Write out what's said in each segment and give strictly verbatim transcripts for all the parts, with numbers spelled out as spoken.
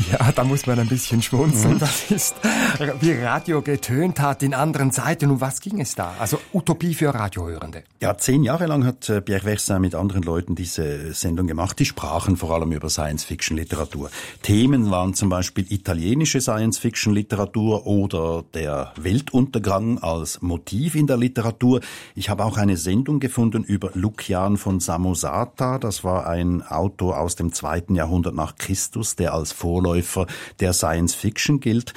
Ja, da muss man ein bisschen schmunzeln. Das ist, wie Radio getönt hat in anderen Zeiten. Um was ging es da? Also Utopie für Radiohörende. Ja, zehn Jahre lang hat Pierre Versin mit anderen Leuten diese Sendung gemacht. Die sprachen vor allem über Science-Fiction-Literatur. Themen waren zum Beispiel italienische Science-Fiction-Literatur oder der Weltuntergang als Motiv in der Literatur. Ich habe auch eine Sendung gefunden über Lukian von Samosata. Das war ein Autor aus dem zweiten Jahrhundert nach Christus, der als Vorläufer der Science Fiction gilt.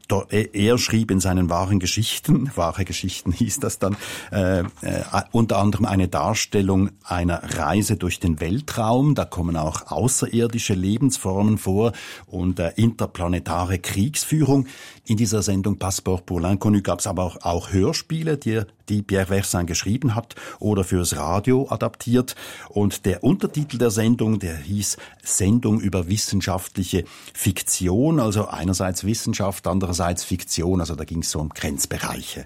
Er schrieb in seinen wahren Geschichten, wahre Geschichten hieß das dann, äh, äh, unter anderem eine Darstellung einer Reise durch den Weltraum. Da kommen auch außerirdische Lebensformen vor und äh, interplanetare Kriegsführung. In dieser Sendung Passeport pour l'Inconnu gab es aber auch, auch Hörspiele, die, die Pierre Versin geschrieben hat oder fürs Radio adaptiert. Und der Untertitel der Sendung, der hieß Sendung über wissenschaftliche Fiktion, also einerseits Wissenschaft, andererseits Fiktion, also da ging es so um Grenzbereiche.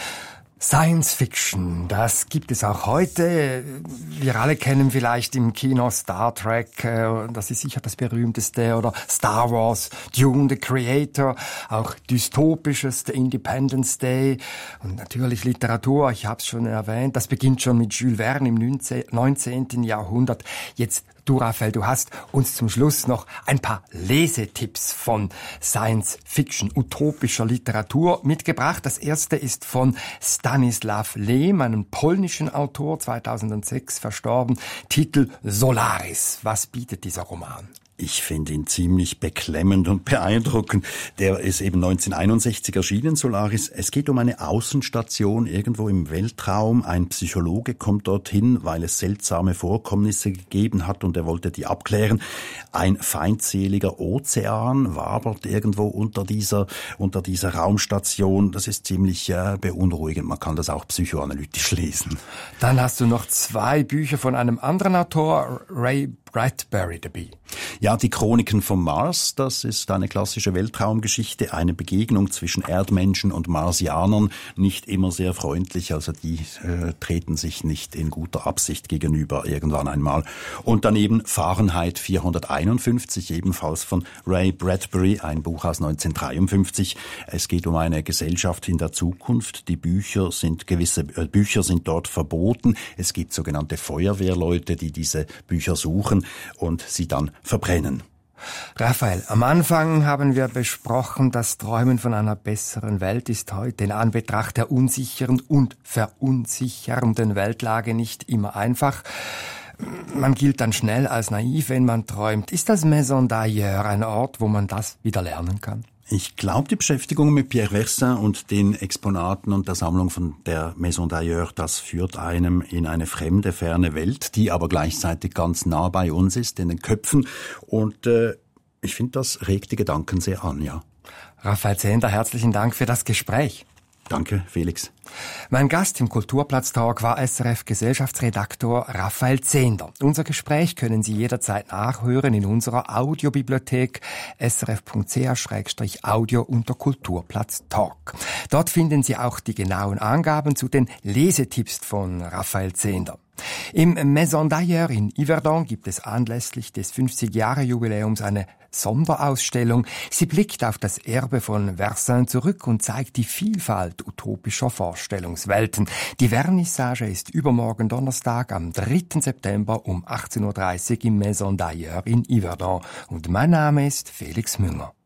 Science Fiction, das gibt es auch heute. Wir alle kennen vielleicht im Kino Star Trek, das ist sicher das berühmteste, oder Star Wars, Dune, The Creator, auch dystopischeste Independence Day und natürlich Literatur, ich habe es schon erwähnt, das beginnt schon mit Jules Verne im neunzehnten Jahrhundert. Jetzt du, Raphael, du hast uns zum Schluss noch ein paar Lesetipps von Science-Fiction, utopischer Literatur mitgebracht. Das erste ist von Stanislaw Lem, einem polnischen Autor, zweitausendsechs verstorben. Titel Solaris. Was bietet dieser Roman? Ich finde ihn ziemlich beklemmend und beeindruckend. Der ist eben neunzehnhunderteinundsechzig erschienen, Solaris. Es geht um eine Außenstation irgendwo im Weltraum. Ein Psychologe kommt dorthin, weil es seltsame Vorkommnisse gegeben hat und er wollte die abklären. Ein feindseliger Ozean wabert irgendwo unter dieser, unter dieser Raumstation. Das ist ziemlich äh, beunruhigend. Man kann das auch psychoanalytisch lesen. Dann hast du noch zwei Bücher von einem anderen Autor, Ray Bradbury dabei. Ja, die Chroniken vom Mars, das ist eine klassische Weltraumgeschichte, eine Begegnung zwischen Erdmenschen und Marsianern, nicht immer sehr freundlich, also die äh, treten sich nicht in guter Absicht gegenüber irgendwann einmal. Und daneben Fahrenheit vierhunderteinundfünfzig, ebenfalls von Ray Bradbury, ein Buch aus neunzehnhundertdreiundfünfzig. Es geht um eine Gesellschaft in der Zukunft. Die Bücher sind gewisse äh, Bücher sind dort verboten. Es gibt sogenannte Feuerwehrleute, die diese Bücher suchen und sie dann verbrennen. Raphael, am Anfang haben wir besprochen, das Träumen von einer besseren Welt ist heute in Anbetracht der unsicheren und verunsichernden Weltlage nicht immer einfach. Man gilt dann schnell als naiv, wenn man träumt. Ist das Maison d'Ailleurs ein Ort, wo man das wieder lernen kann? Ich glaube, die Beschäftigung mit Pierre Versin und den Exponaten und der Sammlung von der Maison d'Ailleurs, das führt einem in eine fremde, ferne Welt, die aber gleichzeitig ganz nah bei uns ist, in den Köpfen. Und äh, ich finde, das regt die Gedanken sehr an, ja. Raphael Zehnder, herzlichen Dank für das Gespräch. Danke, Felix. Mein Gast im Kulturplatz-Talk war S R F-Gesellschaftsredaktor Raphael Zehnder. Unser Gespräch können Sie jederzeit nachhören in unserer Audiobibliothek s r f punkt c h slash audio unter Kulturplatz-Talk. Dort finden Sie auch die genauen Angaben zu den Lesetipps von Raphael Zehnder. Im Maison d'Ailleurs in Yverdon gibt es anlässlich des fünfzig-Jahre-Jubiläums eine Sonderausstellung. Sie blickt auf das Erbe von Versin zurück und zeigt die Vielfalt utopischer Vorstellungswelten. Die Vernissage ist übermorgen Donnerstag am dritten September um achtzehn Uhr dreißig im Maison d'Ailleurs in Yverdon. Und mein Name ist Felix Münger.